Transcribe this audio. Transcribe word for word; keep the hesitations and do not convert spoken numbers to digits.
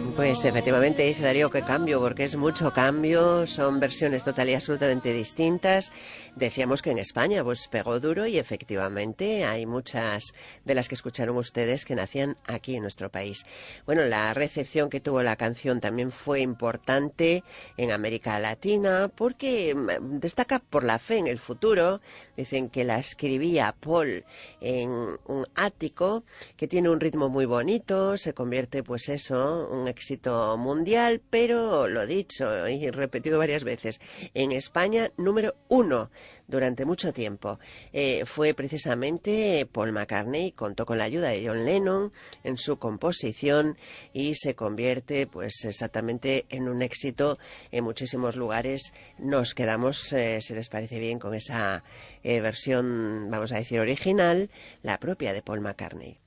Pues efectivamente dice Darío que cambio, porque es mucho cambio, son versiones total y absolutamente distintas. Decíamos que en España pues pegó duro y efectivamente hay muchas de las que escucharon ustedes que nacían aquí en nuestro país. Bueno, la recepción que tuvo la canción también fue importante en América Latina porque destaca por la fe en el futuro. Dicen que la escribía Paul en un ático que tiene un ritmo muy bonito, se convierte pues eso, un éxito mundial, pero lo dicho y repetido varias veces, en España número uno durante mucho tiempo. Eh, fue precisamente Paul McCartney, contó con la ayuda de John Lennon en su composición y se convierte pues exactamente en un éxito en muchísimos lugares. Nos quedamos, eh, si les parece bien, con esa eh, versión, vamos a decir, original, la propia de Paul McCartney.